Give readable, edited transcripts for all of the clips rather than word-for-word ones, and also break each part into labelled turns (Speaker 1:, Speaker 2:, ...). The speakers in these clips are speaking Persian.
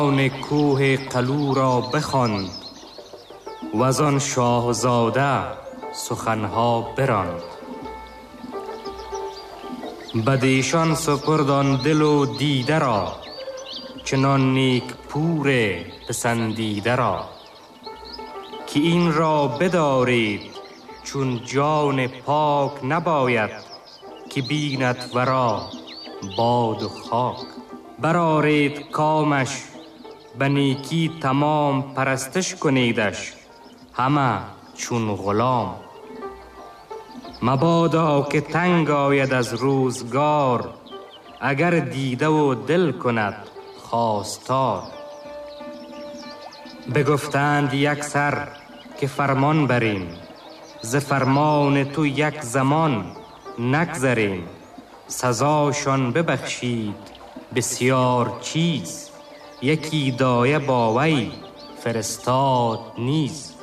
Speaker 1: آن کوه قلو را بخواند و از آن شاهزاده سخنها براند. بدیشان سپرد آن دل و دیده را، چنان نیک پور پسندیده را، که این را بدارید چون جان پاک نباید، که بیند ورا باد و خاک. برآرید کامش به نیکی تمام، پرستش کنیدش همه چون غلام. مبادا که تنگ آید از روزگار، اگر دیده و دل کند خواستار. بگفتند یک سر که فرمان بریم، ز فرمان تو یک زمان نگذریم. سزاشان ببخشید بسیار چیز، یکی دایه با وی فرستاد نیز.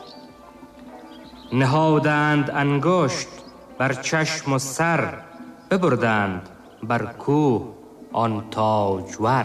Speaker 1: نهادند انگشت بر چشم و سر، ببردند بر کوه آن تاجور.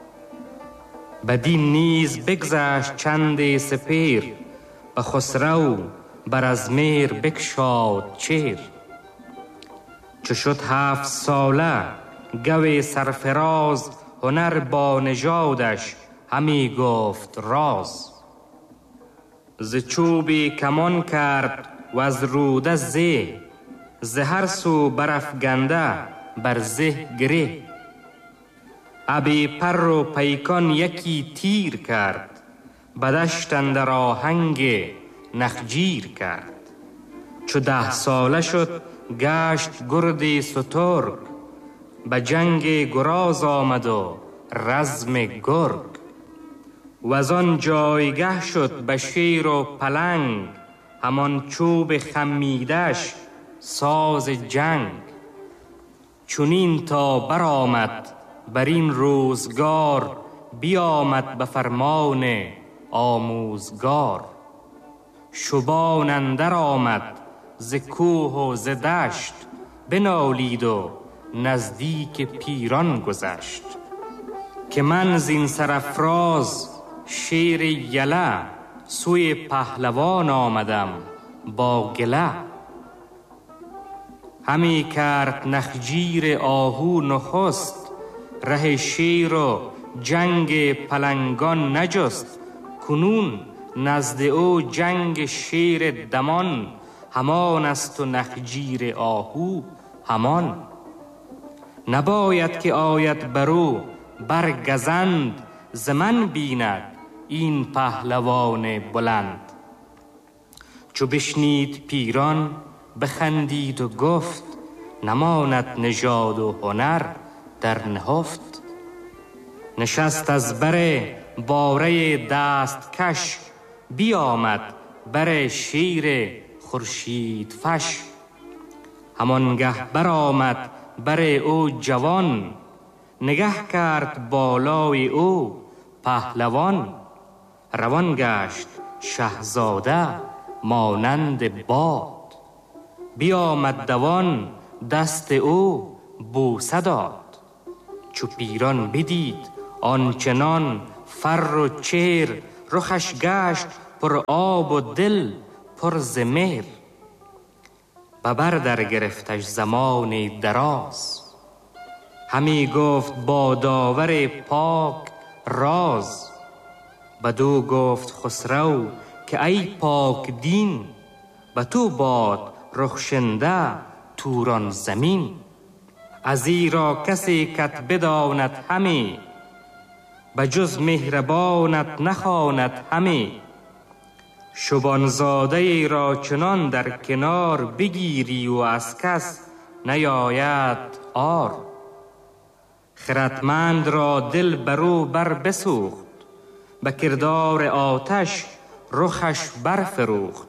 Speaker 1: بدین نیز بگذشت چند سپیر، به خسرو بر از مهر بگشاد چهر. چو شد 7 ساله گو سرفراز، هنر با نژادش همی گفت راز. ز چوبی کمان کرد و از روده زه، ز هر سو برافگنده بر زه گره. ابی پر و پیکان یکی تیر کرد، به دشت اندر آهنگ نخجیر کرد. چو 10 ساله شد گشت گردی سترگ، به جنگ گراز آمد و رزم گرگ. و از آن جایگه شد به شیر و پلنگ، همان چوب خمیدش ساز جنگ. چونین تا برآمد بر این روزگار، بیامد به فرمان آموزگار. شبان اندر آمد ز کوه و ز دشت، بنالید و نزدیک پیران گذشت. که من زین سرافراز شیر یله، سوی پهلوان آمدم با گله. همی کرد نخجیر آهو نخست، ره شیر و جنگ پلنگان نجست. کنون نزد او جنگ شیر دمان، همان است و نخجیر آهو همان. نباید که آید برو برگزند، ز من بیند این پهلوان بلند. چو بشنید پیران بخندید و گفت، نماند نژاد و هنر در نهفت. نشست از بر باره دست کش، بیامد بر شیر خورشید فش. همانگه برآمد بر او جوان، نگه کرد بالای او پهلوان. روان گشت شهزاده مانند باد، بیامد دوان دست او بوسه داد. چو پیران بدید آنچنان فر و چهر، رخش گشت پر آب و دل پر ز مهر. به بر در گرفتش زمانی دراز، همی گفت با داور پاک راز. بدو گفت خسرو که ای پاک دین، به تو باد رخشنده توران زمین. ازیرا کسی کت بداند همی، به جز مهربانت نخواند همی. شبانزاده ای را چنان در کنار، بگیری و از کس نیاید عار. خردمند را دل برو بر بسوخت، به کردار آتش رخش برفروخت.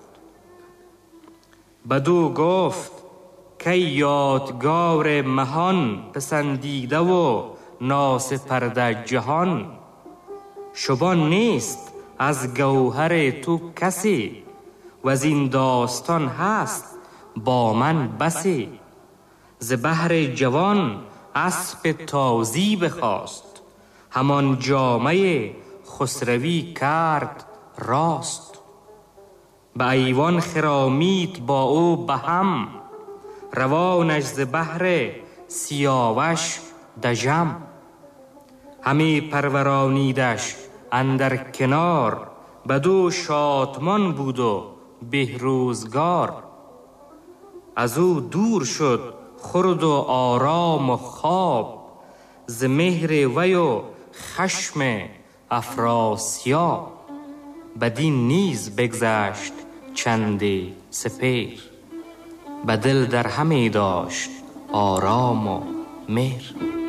Speaker 1: بدو گفت که یادگار مهان، پسندیده و ناسپرده جهان. شبان نیست از گوهر تو کسی، و از این داستان هست با من بسی. ز بهر جوان اسب تازی بخواست، همان جامه خسروی کرد راست. به ایوان خرامید با او به هم، روانش ز بهر سیاوش دژم. همی پرورانیدش اندر کنار، بدو شادمان بود و بهروزگار. از او دور شد خورد و آرام و خواب، ز مهر وی و خشم افراسیاب. بدین نیز بگذشت چندی سپیر، به دل در همی داشت آرام و مهر.